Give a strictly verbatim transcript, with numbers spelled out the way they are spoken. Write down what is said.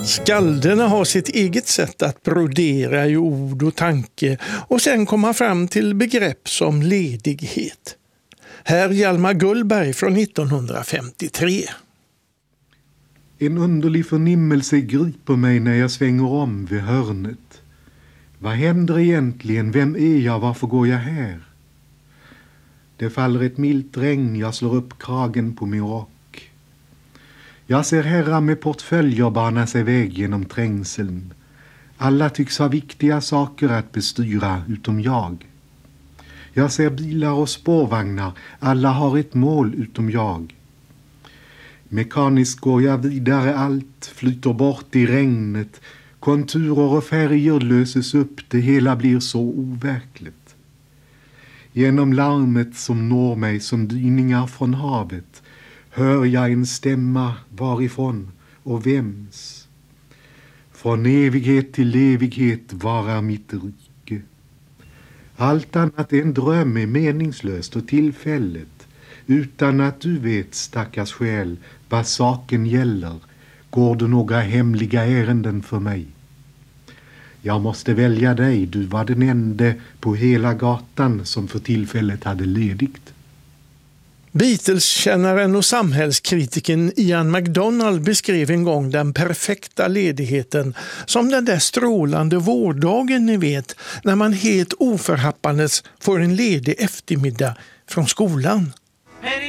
Skalderna har sitt eget sätt att brodera i ord och tanke och sen komma fram till begrepp som ledighet. Här Hjalmar Gullberg från nittonhundrafemtiotre. En underlig förnimmelse griper mig när jag svänger om vid hörnet. Vad händer egentligen? Vem är jag? Varför går jag här? Det faller ett milt regn, jag slår upp kragen på min rock. Jag ser herrar med portföljer bana sig väg genom trängseln. Alla tycks ha viktiga saker att bestyra utom jag. Jag ser bilar och spårvagnar, alla har ett mål utom jag. Mekaniskt går jag vidare, allt flyter bort i regnet. Konturer och färger löses upp, det hela blir så overkligt. Genom larmet som når mig som dyningar från havet hör jag en stämma, varifrån och vems. Från evighet till evighet varar mitt rike. Allt annat än dröm är meningslöst och tillfället. Utan att du vet, stackars själ, vad saken gäller, går det några hemliga ärenden för mig. Jag måste välja dig, du var den enda på hela gatan som för tillfället hade ledigt. Beatles-kännaren och samhällskritiken Ian MacDonald beskrev en gång den perfekta ledigheten som den där strålande vårdagen ni vet, när man helt oförhappandes får en ledig eftermiddag från skolan.